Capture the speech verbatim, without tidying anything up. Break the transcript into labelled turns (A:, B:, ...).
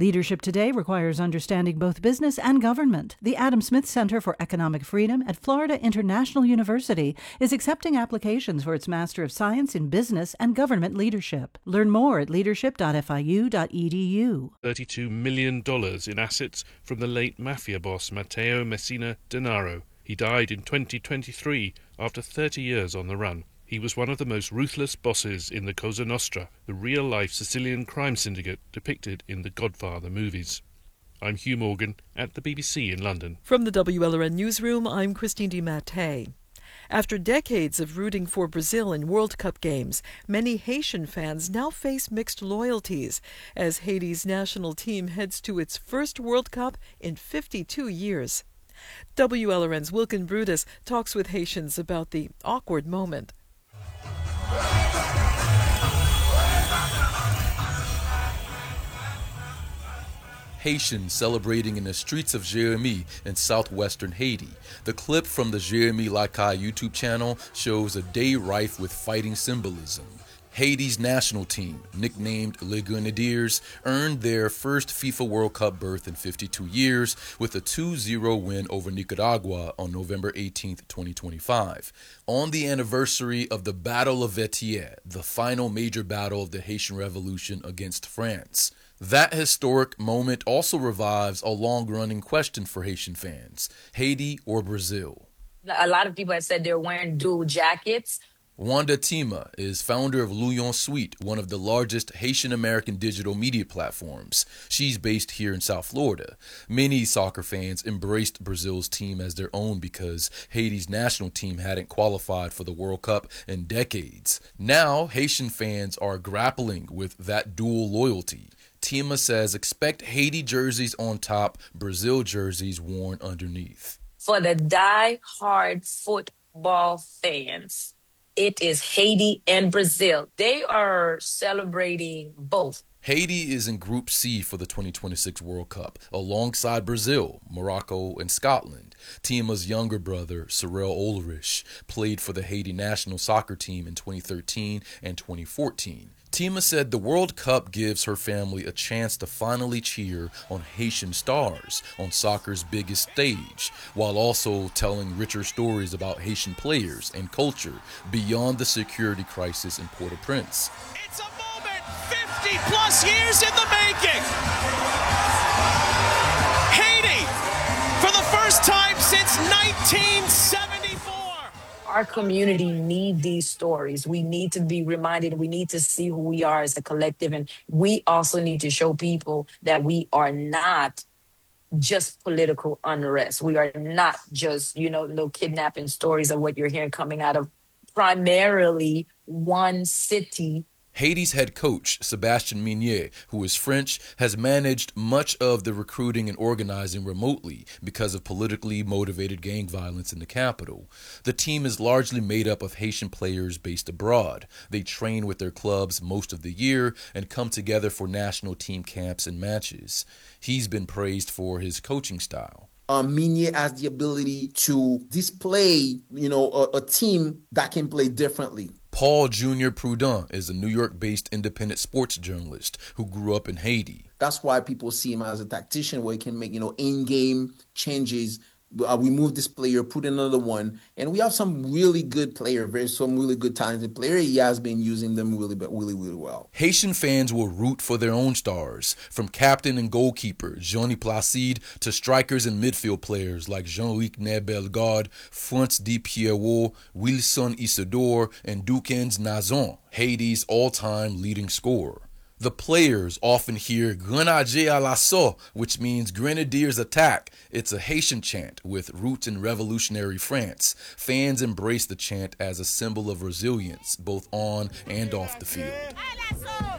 A: Leadership today requires understanding both business and government. The Adam Smith Center for Economic Freedom at Florida International University is accepting applications for its Master of Science in Business and Government Leadership. Learn more at leadership dot f i u dot e d u.
B: thirty-two million dollars in assets from the late mafia boss Matteo Messina Denaro. He died in twenty twenty-three after thirty years on the run. He was one of the most ruthless bosses in the Cosa Nostra, the real-life Sicilian crime syndicate depicted in the Godfather movies. I'm Hugh Morgan at the B B C in London.
C: From the W L R N Newsroom, I'm Christine DiMattei. After decades of rooting for Brazil in World Cup games, many Haitian fans now face mixed loyalties as Haiti's national team heads to its first World Cup in fifty-two years. W L R N's Wilkin Brutus talks with Haitians about the awkward moment.
D: Haitians celebrating in the streets of Jérémie in southwestern Haiti. The clip from the Jérémie Lakai YouTube channel shows a day rife with fighting symbolism. Haiti's national team, nicknamed Les Grenadiers, earned their first FIFA World Cup berth in fifty-two years with a two zero win over Nicaragua on November eighteenth, twenty twenty-five. On the anniversary of the Battle of Vertières, the final major battle of the Haitian Revolution against France. That historic moment also revives a long-running question for Haitian fans: Haiti or Brazil?
E: A lot of people have said they're wearing dual jackets.
D: Wanda Tima is founder of L'Union Suite, one of the largest Haitian-American digital media platforms. She's based here in South Florida. Many soccer fans embraced Brazil's team as their own because Haiti's national team hadn't qualified for the World Cup in decades. Now, Haitian fans are grappling with that dual loyalty. Tima says expect Haiti jerseys on top, Brazil jerseys worn underneath.
E: For the die-hard football fans, it is Haiti and Brazil. They are celebrating both.
D: Haiti is in Group C for the twenty twenty-six World Cup, alongside Brazil, Morocco, and Scotland. Tima's younger brother, Cyril Ulrich, played for the Haiti national soccer team in twenty thirteen and twenty fourteen. Tima said the World Cup gives her family a chance to finally cheer on Haitian stars on soccer's biggest stage, while also telling richer stories about Haitian players and culture beyond the security crisis in Port-au-Prince.
F: It's a moment fifty plus years in the making. Haiti, for the first time since nineteen seventy-four.
E: Our community need these stories. We need to be reminded. We need to see who we are as a collective. And we also need to show people that we are not just political unrest. We are not just, you know, little kidnapping stories of what you're hearing coming out of primarily one city.
D: Haiti's head coach, Sébastien Mignet, who is French, has managed much of the recruiting and organizing remotely because of politically motivated gang violence in the capital. The team is largely made up of Haitian players based abroad. They train with their clubs most of the year and come together for national team camps and matches. He's been praised for his coaching style.
G: Um, Mignet has the ability to display, you know, a, a team that can play differently.
D: Paul Junior Prudent is a New York-based independent sports journalist who grew up in Haiti.
G: That's why people see him as a tactician, where he can make, you know, in-game changes. Uh, we move this player, put another one, and we have some really good player, very some really good talented player. He has been using them really, really, really well.
D: Haitian fans will root for their own stars, from captain and goalkeeper Johnny Placide to strikers and midfield players like Jean-Luc Bellegarde, Frantz Di Pierrot, Wilson Isidore, and Dukens Nazon, Haiti's all-time leading scorer. The players often hear Grenadiers à l'assaut, which means Grenadiers attack. It's a Haitian chant with roots in revolutionary France. Fans embrace the chant as a symbol of resilience, both on and off the field.